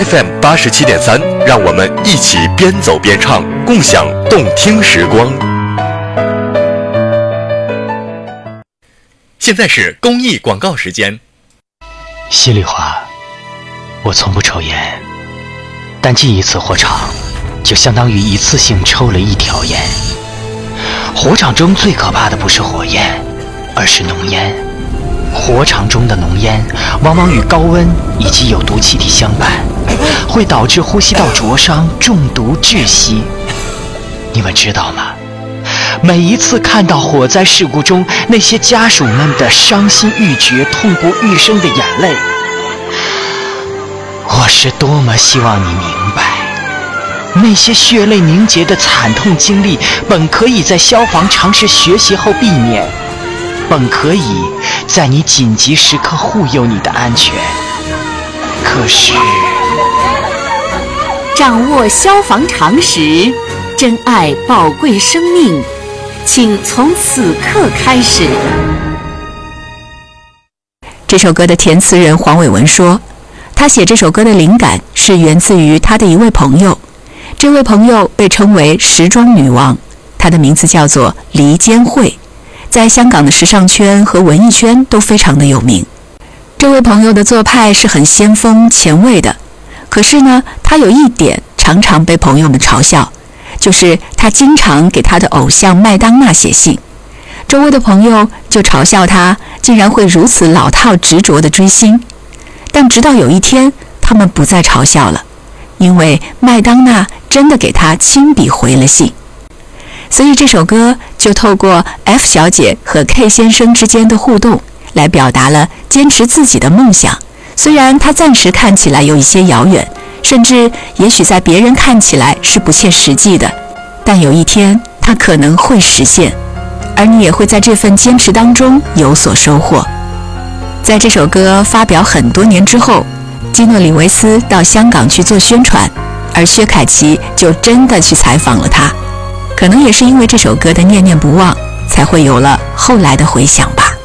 FM 87.3，让我们一起边走边唱，共享动听时光。现在是公益广告时间。 心里话，我从不抽烟，但进一次火场就相当于一次性抽了1条烟。火场中最可怕的不是火焰，而是浓烟。火场中的浓烟往往与高温以及有毒气体相伴，会导致呼吸道灼伤、中毒窒息。你们知道吗？每一次看到火灾事故中那些家属们的伤心欲绝、痛不欲生的眼泪，我是多么希望你明白，那些血泪凝结的惨痛经历本可以在消防常识学习后避免，本可以在你紧急时刻护佑你的安全。可是掌握消防常识，珍爱宝贵生命，请从此刻开始。这首歌的填词人黄伟文说，他写这首歌的灵感是源自于他的一位朋友，这位朋友被称为时装女王，她的名字叫做黎坚惠，在香港的时尚圈和文艺圈都非常的有名。这位朋友的做派是很先锋前卫的，可是呢，他有一点常常被朋友们嘲笑，就是他经常给他的偶像麦当娜写信，周围的朋友就嘲笑他竟然会如此老套执着的追星。但直到有一天，他们不再嘲笑了，因为麦当娜真的给他亲笔回了信。所以这首歌就透过 F 小姐和 K 先生之间的互动，来表达了坚持自己的梦想，虽然它暂时看起来有一些遥远，甚至也许在别人看起来是不切实际的，但有一天它可能会实现，而你也会在这份坚持当中有所收获。在这首歌发表很多年之后，基诺里维斯到香港去做宣传，而薛凯琪就真的去采访了他。可能也是因为这首歌的念念不忘，才会有了后来的回响吧。